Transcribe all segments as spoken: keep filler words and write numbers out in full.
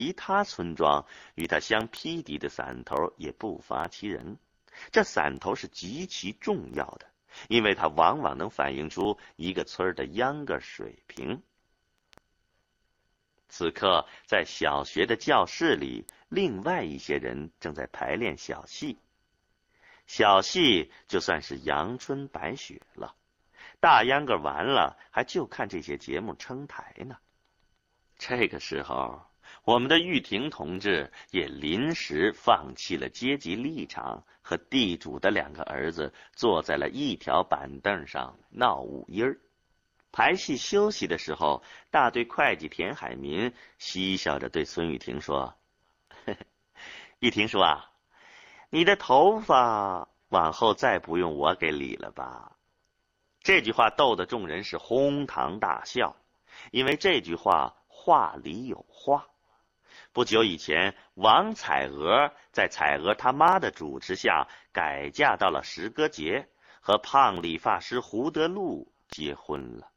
依他村庄与他相匹敌的散头也不乏其人。这散头是极其重要的，因为它往往能反映出一个村的秧歌水平。此刻在小学的教室里，另外一些人正在排练小戏。小戏就算是阳春白雪了，大秧歌完了，还就看这些节目撑台呢。这个时候，我们的玉婷同志也临时放弃了阶级立场，和地主的两个儿子坐在了一条板凳上闹五音儿。排戏休息的时候，大队会计田海民嬉笑着对孙玉婷说：“呵呵，玉婷叔啊，你的头发往后再不用我给理了吧？”这句话逗得众人是哄堂大笑，因为这句话话里有话。不久以前，王彩娥在彩娥他妈的主持下改嫁到了石歌节，和胖理发师胡德禄结婚了。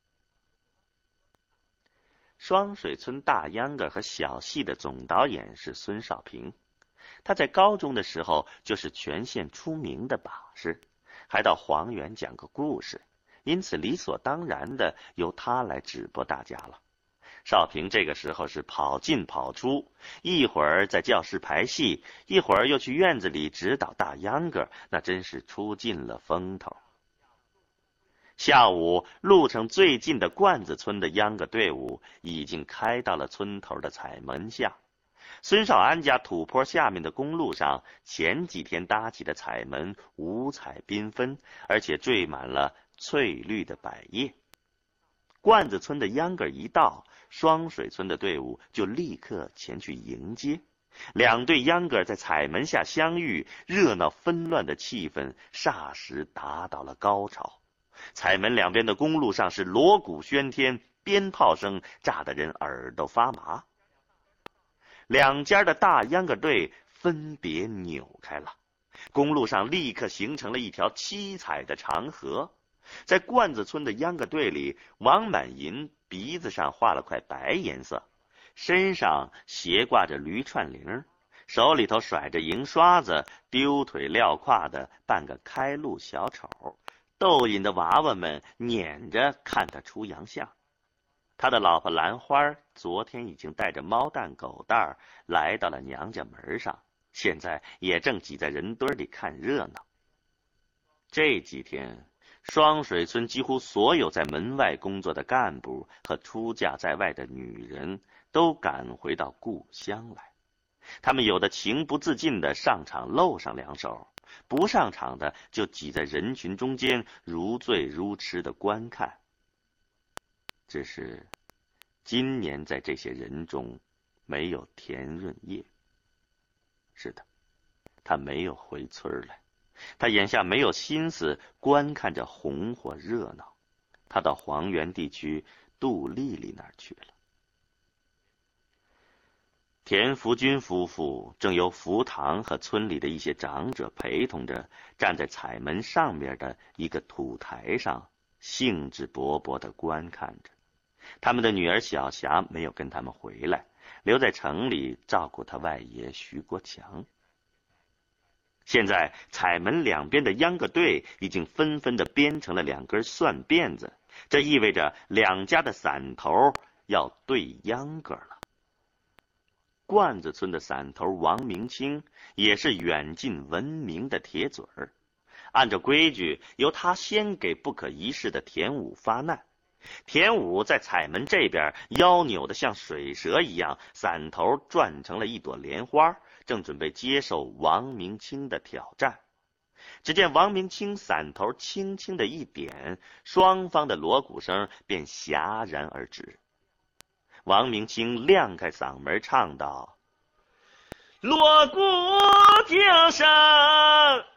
双水村大秧歌和小戏的总导演是孙少平，他在高中的时候就是全县出名的把式，还到黄原讲个故事，因此理所当然的由他来指拨大家了。少平这个时候是跑进跑出，一会儿在教室排戏，一会儿又去院子里指导大秧歌，那真是出尽了风头。下午，路程最近的罐子村的秧歌队伍已经开到了村头的彩门下。孙少安家土坡下面的公路上，前几天搭起的彩门五彩缤纷，而且缀满了翠绿的百叶。罐子村的秧歌一到，双水村的队伍就立刻前去迎接。两队秧歌在彩门下相遇，热闹纷乱的气氛霎时达到了高潮。彩门两边的公路上是锣鼓喧天，鞭炮声炸得人耳朵发麻。两家的大秧歌队分别扭开了，公路上立刻形成了一条七彩的长河。在罐子村的秧歌队里，王满银鼻子上画了块白颜色，身上斜挂着驴串铃，手里头甩着银刷子，丢腿撂胯的扮个开路小丑，逗引的娃娃们撵着看他出洋相。他的老婆兰花昨天已经带着猫蛋狗蛋来到了娘家门上，现在也正挤在人堆里看热闹。这几天，双水村几乎所有在门外工作的干部和出嫁在外的女人都赶回到故乡来，他们有的情不自禁地上场露上两手，不上场的就挤在人群中间如醉如痴的观看。只是今年在这些人中没有田润叶。是的，他没有回村来，他眼下没有心思观看着红火热闹，他到黄原地区杜丽丽那儿去了。田福军夫妇正由福堂和村里的一些长者陪同着，站在彩门上面的一个土台上，兴致勃勃地观看着。他们的女儿小霞没有跟他们回来，留在城里照顾他外爷徐国强。现在彩门两边的秧歌队已经纷纷地编成了两根蒜辫子，这意味着两家的散头要对秧歌了。罐子村的散头王明清也是远近闻名的铁嘴儿，按照规矩由他先给不可一世的田武发难。田武在彩门这边腰扭得像水蛇一样，伞头转成了一朵莲花，正准备接受王明清的挑战。只见王明清伞头轻轻的一点，双方的锣鼓声便戛然而止。王明清亮开嗓门唱道：锣鼓tiếng声